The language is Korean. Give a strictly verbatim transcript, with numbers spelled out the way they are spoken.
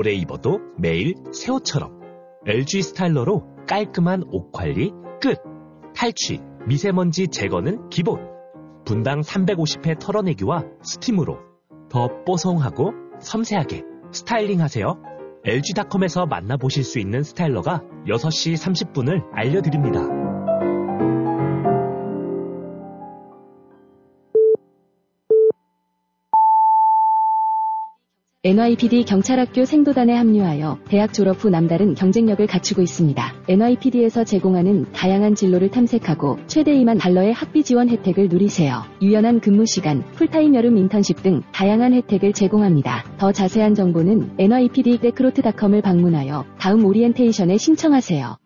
오래 입어도 매일 새 옷처럼. 엘지 스타일러로 깔끔한 옷 관리 끝. 탈취, 미세먼지 제거는 기본. 분당 삼백오십 회 털어내기와 스팀으로 더 뽀송하고 섬세하게 스타일링하세요. 엘지닷컴에서 만나보실 수 있는 스타일러가 여섯 시 삼십 분을 알려드립니다. 엔와이피디 경찰학교 생도단에 합류하여 대학 졸업 후 남다른 경쟁력을 갖추고 있습니다. 엔와이피디에서 제공하는 다양한 진로를 탐색하고 최대 이만 달러의 학비 지원 혜택을 누리세요. 유연한 근무 시간, 풀타임 여름 인턴십 등 다양한 혜택을 제공합니다. 더 자세한 정보는 엔와이피디 데크로트 닷컴을 방문하여 다음 오리엔테이션에 신청하세요.